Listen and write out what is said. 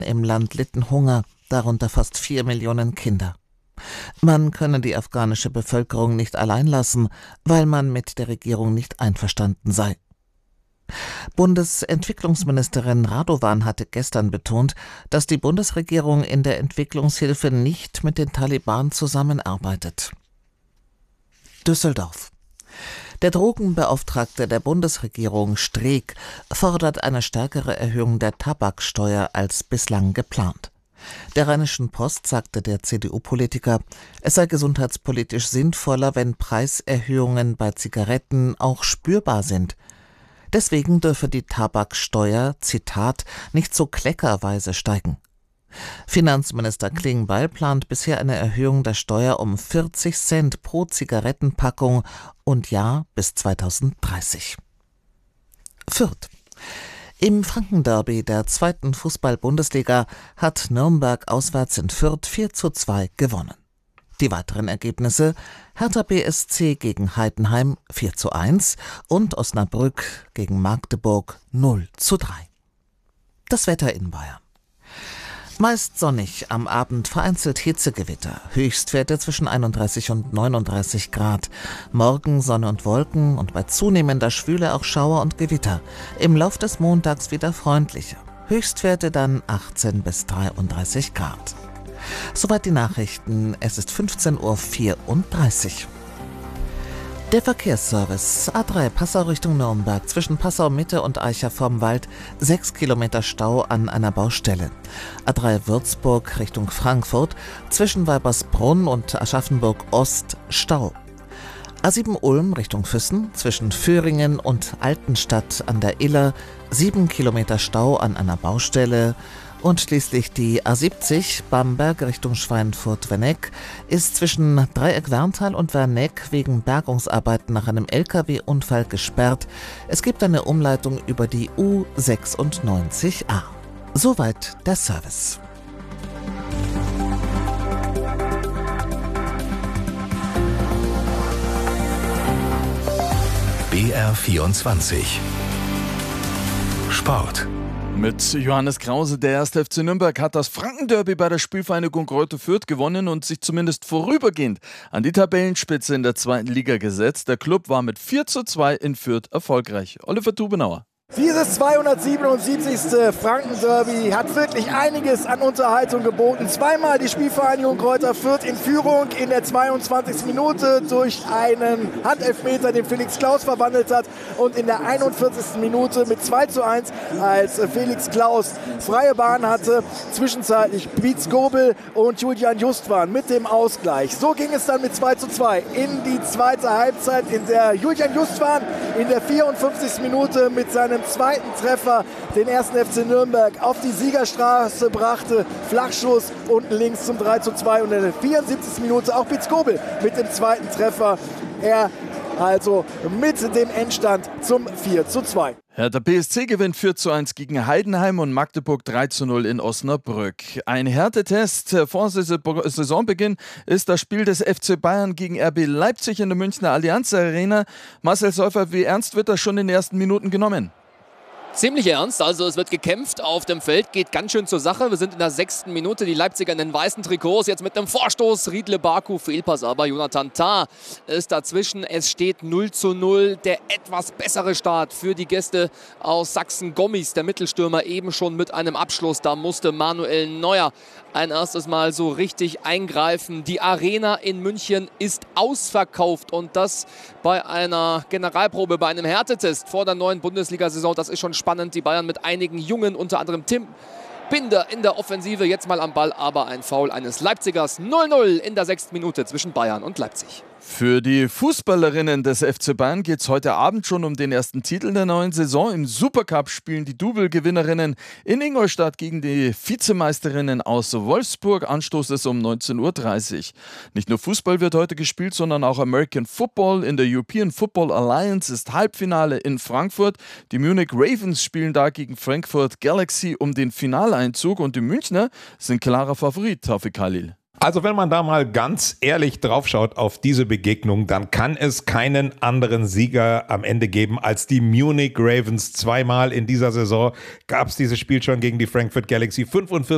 im Land litten Hunger, darunter fast 4 Millionen Kinder. Man könne die afghanische Bevölkerung nicht allein lassen, weil man mit der Regierung nicht einverstanden sei. Bundesentwicklungsministerin Radovan hatte gestern betont, dass die Bundesregierung in der Entwicklungshilfe nicht mit den Taliban zusammenarbeitet. Düsseldorf. Der Drogenbeauftragte der Bundesregierung, Streeck, fordert eine stärkere Erhöhung der Tabaksteuer als bislang geplant. Der Rheinischen Post sagte der CDU-Politiker, es sei gesundheitspolitisch sinnvoller, wenn Preiserhöhungen bei Zigaretten auch spürbar sind. Deswegen dürfe die Tabaksteuer, Zitat, nicht so kleckerweise steigen. Finanzminister Klingbeil plant bisher eine Erhöhung der Steuer um 40 Cent pro Zigarettenpackung und ja bis 2030. Fürth. Im Frankenderby der 2. Fußball-Bundesliga hat Nürnberg auswärts in Fürth 4:2 gewonnen. Die weiteren Ergebnisse: Hertha BSC gegen Heidenheim 4:1 und Osnabrück gegen Magdeburg 0:3. Das Wetter in Bayern. Meist sonnig, am Abend vereinzelt Hitzegewitter, Höchstwerte zwischen 31 und 39 Grad. Morgen Sonne und Wolken und bei zunehmender Schwüle auch Schauer und Gewitter. Im Lauf des Montags wieder freundlicher. Höchstwerte dann 18 bis 33 Grad. Soweit die Nachrichten, es ist 15:34 Uhr. Der Verkehrsservice. A3 Passau Richtung Nürnberg, zwischen Passau Mitte und Eicher vorm Wald, 6 Kilometer Stau an einer Baustelle. A3 Würzburg Richtung Frankfurt, zwischen Weibersbrunn und Aschaffenburg Ost, Stau. A7 Ulm Richtung Füssen, zwischen Föhringen und Altenstadt an der Iller, 7 Kilometer Stau an einer Baustelle. Und schließlich die A70 Bamberg Richtung Schweinfurt-Werneck ist zwischen Dreieck-Werntal und Werneck wegen Bergungsarbeiten nach einem LKW-Unfall gesperrt. Es gibt eine Umleitung über die U96a. Soweit der Service. BR24 Sport. Mit Johannes Krause, der 1. FC Nürnberg hat das Frankenderby bei der Spielvereinigung Greuther Fürth gewonnen und sich zumindest vorübergehend an die Tabellenspitze in der 2. Liga gesetzt. Der Klub war mit 4:2 in Fürth erfolgreich. Oliver Tubenauer. Dieses 277. Frankenderby hat wirklich einiges an Unterhaltung geboten. Zweimal die Spielvereinigung Greuther Fürth in Führung in der 22. Minute durch einen Handelfmeter, den Felix Klaus verwandelt hat. Und in der 41. Minute mit 2:1, als Felix Klaus freie Bahn hatte. Zwischenzeitlich Pietz Gobel und Julian Justwan mit dem Ausgleich. So ging es dann mit 2:2 in die zweite Halbzeit, in der Julian Justwan in der 54. Minute mit seinem zweiten Treffer den 1. FC Nürnberg auf die Siegerstraße brachte. Flachschuss unten links zum 3:2 und in der 74. Minute auch Pietz Gobel mit dem zweiten Treffer. Er also mit dem Endstand zum 4:2. Hertha BSC gewinnt 4:1 gegen Heidenheim und Magdeburg 3:0 in Osnabrück. Ein Härtetest vor Saisonbeginn ist das Spiel des FC Bayern gegen RB Leipzig in der Münchner Allianz Arena. Marcel Säufer, wie ernst wird das schon in den ersten Minuten genommen? Ziemlich ernst, also es wird gekämpft auf dem Feld, geht ganz schön zur Sache. Wir sind in der 6. Minute, die Leipziger in den weißen Trikots, jetzt mit einem Vorstoß, Riedle Baku, Fehlpass, aber Jonathan Tah ist dazwischen. Es steht 0:0, der etwas bessere Start für die Gäste aus Sachsen. Gommis, der Mittelstürmer, eben schon mit einem Abschluss, da musste Manuel Neuer ein erstes Mal so richtig eingreifen. Die Arena in München ist ausverkauft und das bei einer Generalprobe, bei einem Härtetest vor der neuen Bundesliga-Saison. Das ist schon spannend. Die Bayern mit einigen Jungen, unter anderem Tim Binder in der Offensive, jetzt mal am Ball, aber ein Foul eines Leipzigers. 0:0 in der 6. Minute zwischen Bayern und Leipzig. Für die Fußballerinnen des FC Bayern geht es heute Abend schon um den ersten Titel der neuen Saison. Im Supercup spielen die Double-Gewinnerinnen in Ingolstadt gegen die Vizemeisterinnen aus Wolfsburg. Anstoß ist um 19:30 Uhr. Nicht nur Fußball wird heute gespielt, sondern auch American Football. In der European Football Alliance ist Halbfinale in Frankfurt. Die Munich Ravens spielen da gegen Frankfurt Galaxy um den Finaleinzug und die Münchner sind klarer Favorit, Taufik Khalil. Also wenn man da mal ganz ehrlich draufschaut auf diese Begegnung, dann kann es keinen anderen Sieger am Ende geben als die Munich Ravens. Zweimal in dieser Saison gab es dieses Spiel schon gegen die Frankfurt Galaxy. 45